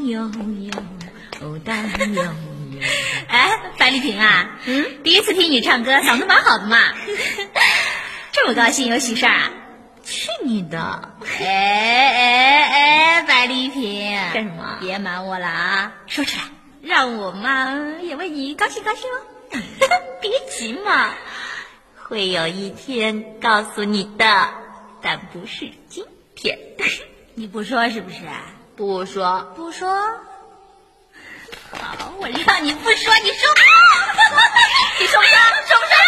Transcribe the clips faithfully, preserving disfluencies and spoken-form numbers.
悠悠，哦荡悠悠。哎，白丽萍啊，嗯，第一次听你唱歌，嗓子蛮好的嘛。这么高兴，有喜事儿啊？ 去你的！ 哎哎哎，白丽萍， 干什么？ 别瞒我了啊！说出来，让我嘛也为你高兴高兴哦。别急嘛， 会有一天告诉你的，但不是今天。 你不说是不是？ 不说， 不说。好，我让你不说，你说，你说不说？说不说？说不说？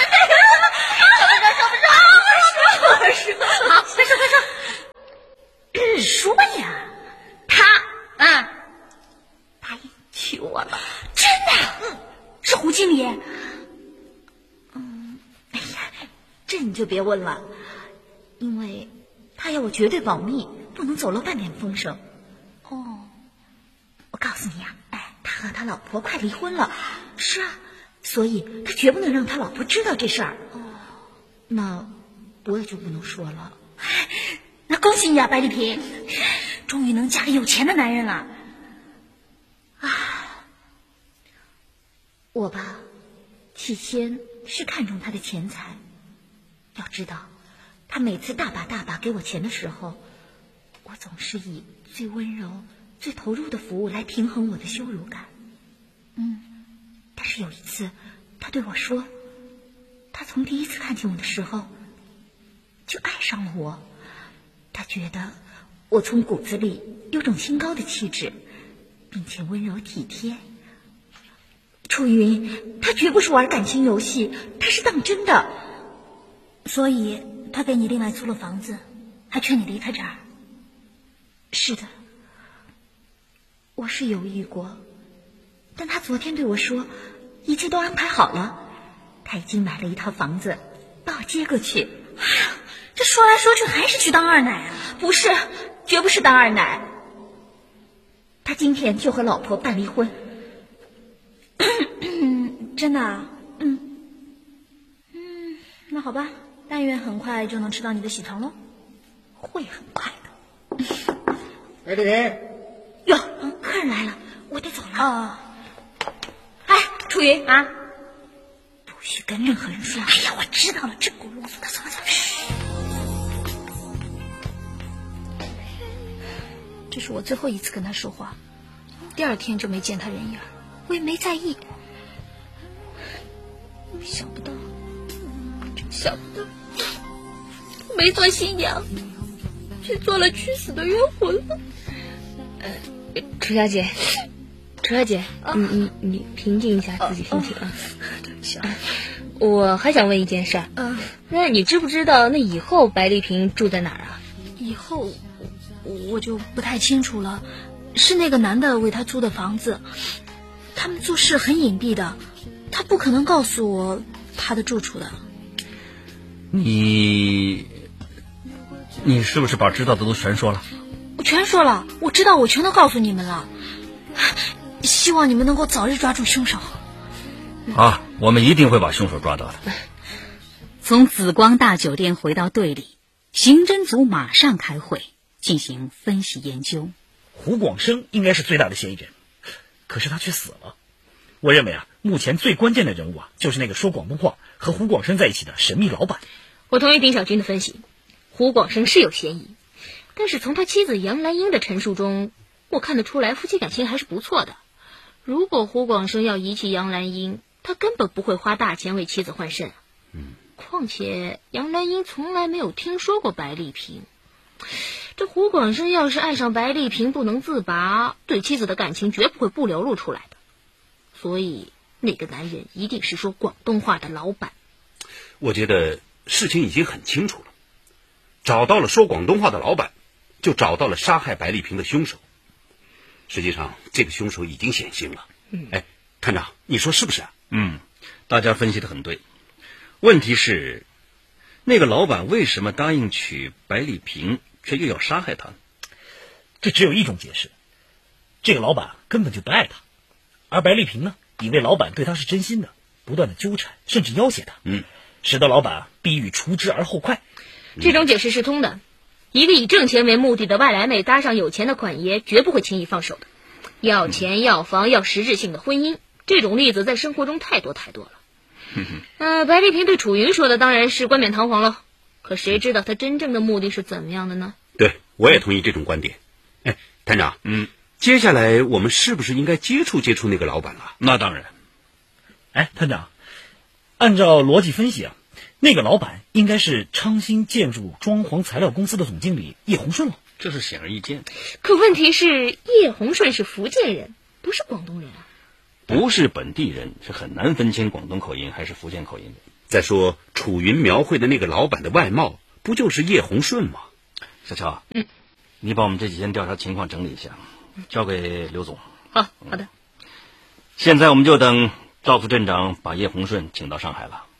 说不说？说不说？说，好，快说快说。说呀， 他， 嗯， 他娶我了。 真的？嗯，是胡经理。 嗯，哎呀，这你就别问了，因为他要我绝对保密，不能走漏半点风声。 哦， 我告诉你啊，哎，他和他老婆快离婚了。是啊，所以他绝不能让他老婆知道这事儿。 哦， 那我也就不能说了。 那恭喜你啊，白丽萍，终于能嫁给有钱的男人了。 啊，我吧，起先是看中他的钱财。要知道，他每次大把大把给我钱的时候，我总是以最温柔、最投入的服务来平衡我的羞辱感。嗯，但是有一次，他对我说，他从第一次看见我的时候，就爱上了我。他觉得我从骨子里有种清高的气质，并且温柔体贴。楚云，他绝不是玩感情游戏，他是当真的。 所以他给你另外租了房子，还劝你离开这儿。 是的，我是犹豫过，但他昨天对我说，一切都安排好了，他已经买了一套房子，把我接过去。 这说来说去还是去当二奶啊？ 不是，绝不是当二奶。他今天就和老婆办离婚。 真的啊？ 嗯嗯，那好吧，但愿很快就能吃到你的喜糖喽。 会很快的。 白丽萍， 哟，客人来了，我得走了。 哦， 哎，楚云啊， 不许跟任何人说。 哎呀，我知道了，真够啰嗦的，走了走了。这是我最后一次跟他说话，第二天就没见他人影，我也没在意。想不到，真想不到，没做新娘，却做了去死的冤魂了。 呃，楚小姐，楚小姐，啊、你你你平静一下自己心情啊。 对不起啊。 我还想问一件事儿。 嗯、呃， 那你知不知道那以后白丽萍住在哪儿啊？ 以后我就不太清楚了，是那个男的为她租的房子，他们做事很隐蔽的，他不可能告诉我他的住处的。 你你是不是把知道的都全说了？ 我全说了，我知道，我全都告诉你们了。希望你们能够早日抓住凶手。 啊，我们一定会把凶手抓到的。 从紫光大酒店回到队里，刑侦组马上开会进行分析研究。 胡广生应该是最大的嫌疑人，可是他却死了。我认为啊，目前最关键的人物啊，就是那个说广东话和胡广生在一起的神秘老板。 我同意丁小军的分析，胡广生是有嫌疑，但是从他妻子杨兰英的陈述中，我看得出来夫妻感情还是不错的。如果胡广生要遗弃杨兰英，他根本不会花大钱为妻子换肾。 嗯， 况且杨兰英从来没有听说过白丽萍。这胡广生要是爱上白丽萍不能自拔，对妻子的感情绝不会不流露出来的。所以那个男人一定是说广东话的老板。 我觉得事情已经很清楚了，找到了说广东话的老板，就找到了杀害白丽萍的凶手。实际上这个凶手已经显形了。 嗯， 哎，探长，你说是不是啊？ 嗯，大家分析得很对。问题是，那个老板为什么答应娶白丽萍，却又要杀害她呢？ 这只有一种解释，这个老板根本就不爱她，而白丽萍呢，以为老板对她是真心的，不断的纠缠，甚至要挟她， 嗯， 使得老板必欲除之而后快。 这种解释是通的。一个以挣钱为目的的外来妹搭上有钱的款爷，绝不会轻易放手的。 要钱要房要实质性的婚姻，这种例子在生活中太多太多了。呃，白丽萍对楚云说的当然是冠冕堂皇了，可谁知道他真正的目的是怎么样的呢？ 对，我也同意这种观点。哎，探长， 嗯， 接下来我们是不是应该接触接触那个老板啊？ 那当然。 哎，探长，按照逻辑分析啊，那个老板应该是昌兴建筑装潢材料公司的总经理叶洪顺了。 这是显而易见的。 可问题是，叶洪顺是福建人，不是广东人啊。 不是本地人，是很难分清广东口音还是福建口音的。 再说，楚云描绘的那个老板的外貌，不就是叶洪顺吗？ 小乔， 嗯， 你把我们这几天调查情况整理一下，交给刘总。 好，好的。 现在我们就等赵副镇长把叶洪顺请到上海了。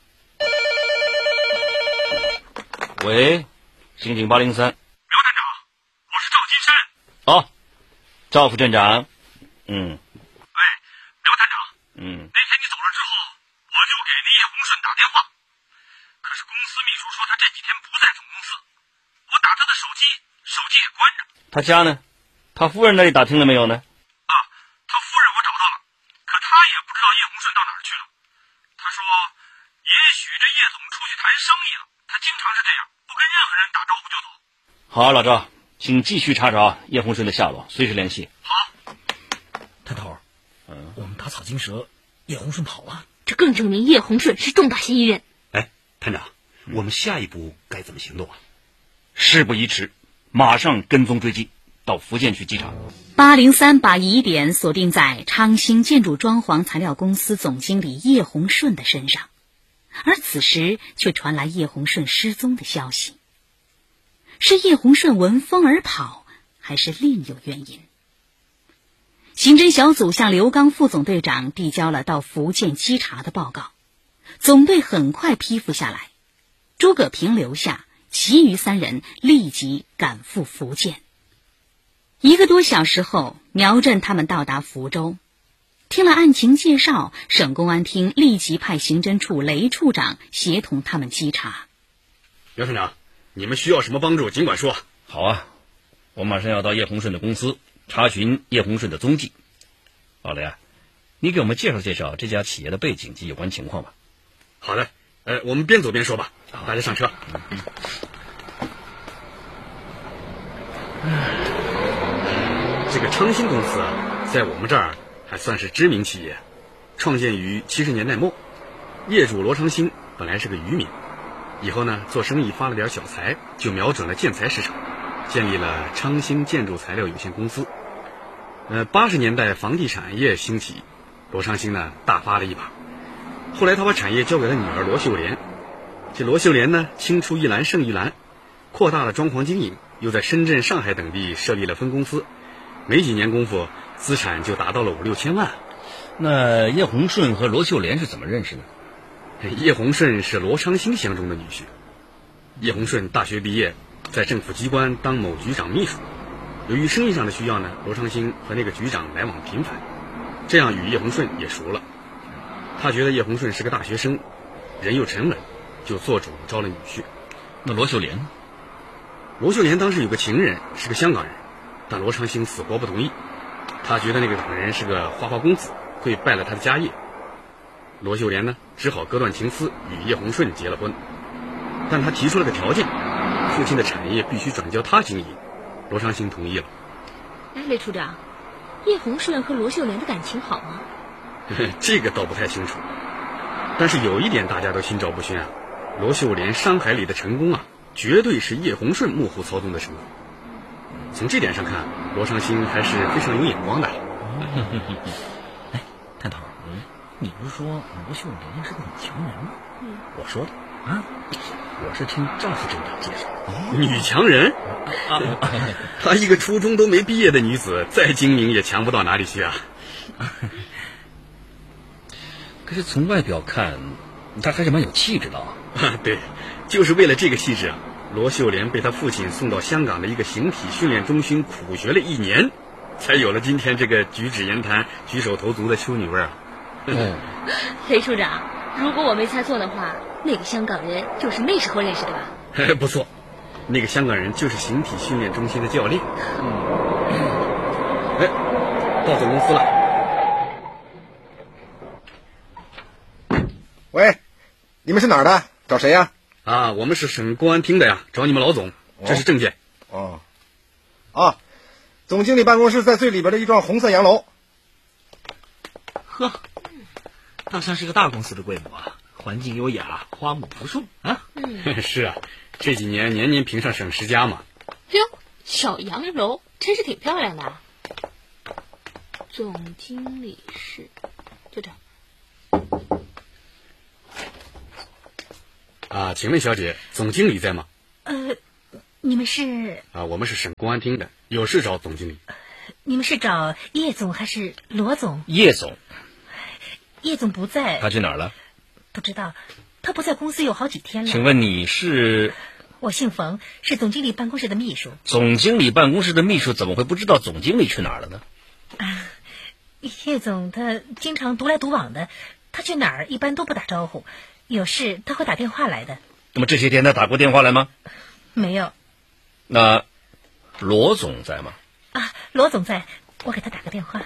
喂，刑警八零三。 苗探长，我是赵金山。 哦，赵副镇长。嗯。 哎，苗探长。 嗯。 那天你走了之后，我就给那叶洪顺打电话，可是公司秘书说他这几天不在总公司，我打他的手机，手机也关着。 他家呢？他夫人那里打听了没有呢？ 啊，他夫人我找到了，可他也不知道叶洪顺到哪儿去了。他说，也许这叶总出去谈生意了，他经常是这样，不跟任何人打招呼就走。 好，老赵，请继续查找叶洪顺的下落，随时联系。 好。 探头，嗯，我们打草惊蛇，叶洪顺跑了， 这更证明叶洪顺是重大嫌疑人。 哎，探长，我们下一步该怎么行动啊？ 事不宜迟，马上跟踪追击，到福建去稽查。 八零三把疑点锁定在昌兴建筑装潢材料公司总经理叶洪顺的身上，而此时却传来叶洪顺失踪的消息。是叶洪顺闻风而跑，还是另有原因？刑侦小组向刘刚副总队长递交了到福建稽查的报告，总队很快批复下来，诸葛平留下，其余三人立即赶赴福建。一个多小时后，苗振他们到达福州。听了案情介绍，省公安厅立即派刑侦处雷处长协同他们稽查。 苗处长，你们需要什么帮助尽管说。 好啊，我马上要到叶洪顺的公司查询叶洪顺的踪迹。老雷啊，你给我们介绍介绍这家企业的背景及有关情况吧。 好的，呃，我们边走边说吧。大家上车。嗯这个昌兴公司啊，在我们这儿还算是知名企业，创建于七十年代末。业主罗昌兴本来是个渔民，以后呢做生意发了点小财，就瞄准了建材市场，建立了昌兴建筑材料有限公司。呃，八十年代房地产业兴起，罗昌兴呢大发了一把。后来他把产业交给了女儿罗秀莲，这罗秀莲呢青出于蓝胜于蓝，扩大了装潢经营，又在深圳、上海等地设立了分公司。没几年功夫，资产就达到了五六千万。 那叶洪顺和罗秀莲是怎么认识的？ 叶洪顺是罗昌兴相中的女婿。叶洪顺大学毕业，在政府机关当某局长秘书。由于生意上的需要呢，罗昌兴和那个局长来往频繁，这样与叶洪顺也熟了。他觉得叶洪顺是个大学生，人又沉稳，就做主招了女婿。 那罗秀莲呢？ 罗秀莲当时有个情人，是个香港人。但罗昌兴死活不同意，他觉得那个港人是个花花公子，会败了他的家业。罗秀莲呢，只好割断情丝，与叶洪顺结了婚。但他提出了个条件，父亲的产业必须转交他经营。罗昌兴同意了。 哎，雷处长，叶洪顺和罗秀莲的感情好吗？ 这个倒不太清楚，但是有一点大家都心照不宣啊，罗秀莲山海里的成功啊，绝对是叶洪顺幕后操纵的成功。从这点上看，罗昌兴还是非常有眼光的。 哎，探头，嗯，你不是说罗秀莲是个女强人吗？嗯，我说的啊，我是听赵副镇长介绍的。 哦、女强人？啊，她一个初中都没毕业的女子，再精明也强不到哪里去啊。 可是从外表看，她还是蛮有气质的啊。 啊，对，就是为了这个气质啊。罗秀莲被他父亲送到香港的一个形体训练中心苦学了一年，才有了今天这个举止言谈、举手投足的淑女味儿啊。 嗯， 雷处长，如果我没猜错的话，那个香港人就是那时候认识的吧？ 不错，那个香港人就是形体训练中心的教练。嗯，哎， 到总公司了。 喂，你们是哪儿的？找谁呀？ 啊，我们是省公安厅的呀，找你们老总，这是证件。 哦，啊，总经理办公室在最里边的一幢红色洋楼。 呵，倒像是个大公司的规模啊，环境优雅，花木扶树啊。 嗯，是啊，这几年年年评上省十佳嘛。 哟，小洋楼真是挺漂亮的。总经理室，就这。 啊，请问小姐，总经理在吗？ 呃，你们是？ 啊，我们是省公安厅的，有事找总经理。 你们是找叶总还是罗总？ 叶总。 叶总不在。 他去哪儿了？ 不知道，他不在公司有好几天了。 请问你是？ 我姓冯，是总经理办公室的秘书。 总经理办公室的秘书怎么会不知道总经理去哪儿了呢？ 啊，叶总他经常独来独往的，他去哪儿一般都不打招呼。有事他会打电话来的。 那么这些天他打过电话来吗？ 没有。 那罗总在吗？ 啊，罗总在，我给他打个电话。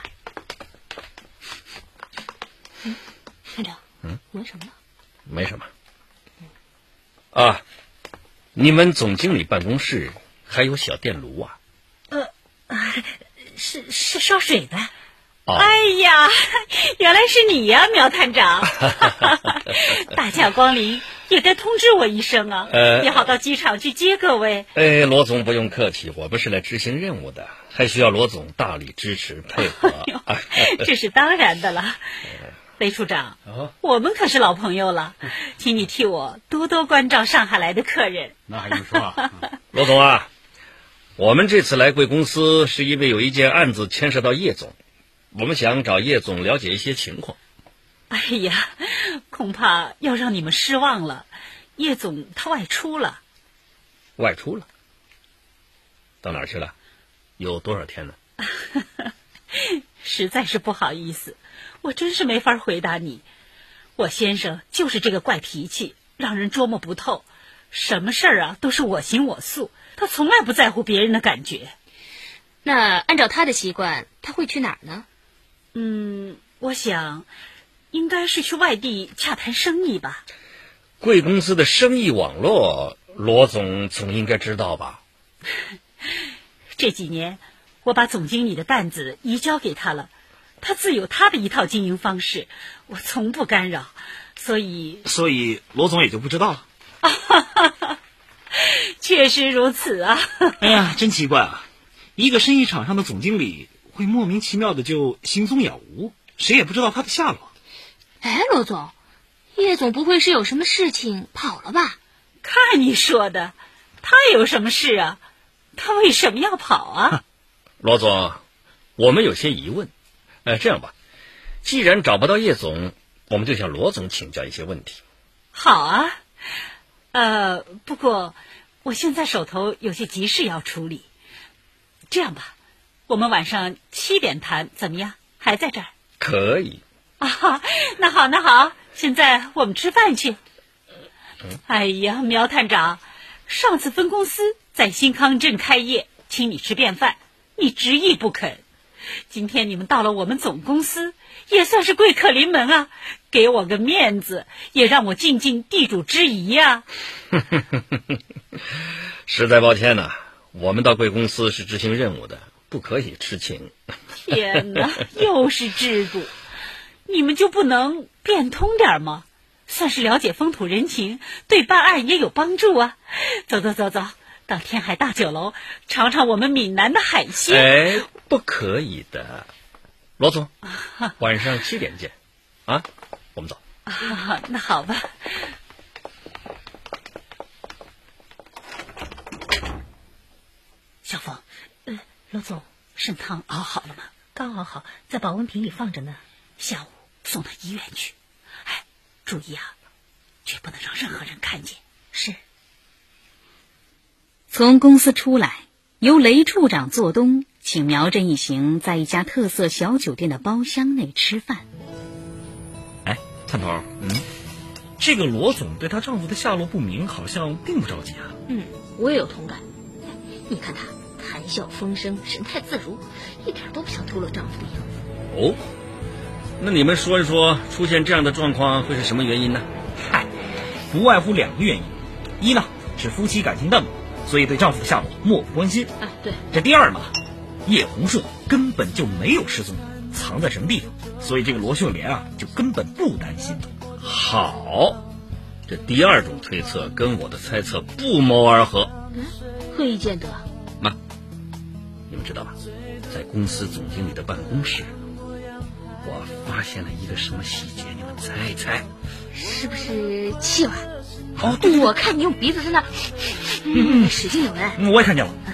嗯，院长，嗯，没什么了。 没什么。啊，你们总经理办公室还有小电炉啊？ 呃，啊、是是烧水的。 哦、 哎呀，原来是你呀、啊，苗探长！大驾光临，也该通知我一声啊， 呃、 也好到机场去接各位。 哎，罗总不用客气，我们是来执行任务的，还需要罗总大力支持配合。 哎这是当然的了。雷处长， 哦、 我们可是老朋友了，请你替我多多关照上海来的客人。 那还用说啊？ 罗总啊，我们这次来贵公司是因为有一件案子牵涉到叶总。我们想找叶总了解一些情况。 哎呀，恐怕要让你们失望了，叶总他外出了。 外出了？到哪儿去了？有多少天呢？ 实在是不好意思，我真是没法回答你。我先生就是这个怪脾气，让人捉摸不透，什么事儿啊都是我行我素，他从来不在乎别人的感觉。 那按照他的习惯，他会去哪儿呢？ 嗯，我想应该是去外地洽谈生意吧。 贵公司的生意网络，罗总总应该知道吧？ 这几年我把总经理的担子移交给他了，他自有他的一套经营方式，我从不干扰，所以所以罗总也就不知道了。 确实如此啊。 哎呀，真奇怪啊，一个生意场上的总经理会莫名其妙的就行踪杳无，谁也不知道他的下落。 哎，罗总，叶总不会是有什么事情跑了吧？ 看你说的，他有什么事啊？他为什么要跑啊？ 罗总，我们有些疑问。呃，这样吧，既然找不到叶总，我们就向罗总请教一些问题。 好啊，呃，不过我现在手头有些急事要处理。这样吧，我们晚上七点谈怎么样？还在这儿？ 可以。 啊，那好，那好，现在我们吃饭去。 嗯、 哎呀，苗探长，上次分公司在新康镇开业，请你吃便饭，你执意不肯。今天你们到了我们总公司，也算是贵客临门啊，给我个面子，也让我尽尽地主之谊呀、 啊。实在抱歉呐、啊，我们到贵公司是执行任务的，不可以吃请。 天哪，又是制度，你们就不能变通点吗？算是了解风土人情，对办案也有帮助啊。走走走走，到天海大酒楼尝尝我们闽南的海鲜。 哎，不可以的，罗总，晚上七点见，啊，我们走。 啊，那好吧。小凤，呃，罗总，参汤熬好了吗？刚熬好，在保温瓶里放着呢。下午送到医院去。哎，注意啊，绝不能让任何人看见。是。 从公司出来，由雷处长做东，请苗振一行在一家特色小酒店的包厢内吃饭。 哎，探头，嗯，这个罗总对她丈夫的下落不明，好像并不着急啊。 嗯，我也有同感。你看他谈谈笑风生，神态自如，一点都不像偷了丈夫的样子。 哦，那你们说一说，出现这样的状况会是什么原因呢？ 嗨，不外乎两个原因，一呢是夫妻感情淡漠，所以对丈夫的下落漠不关心。 哎，对。 这第二嘛，叶红顺根本就没有失踪，藏在什么地方，所以这个罗秀莲啊就根本不担心。 好，这第二种推测跟我的猜测不谋而合。 嗯，何以见得？ 妈，你们知道吧，在公司总经理的办公室，我发现了一个什么细节？你们猜一猜？ 是不是气碗？ 哦，对， 我看你用鼻子在那，嗯，使劲有人。 我也看见了。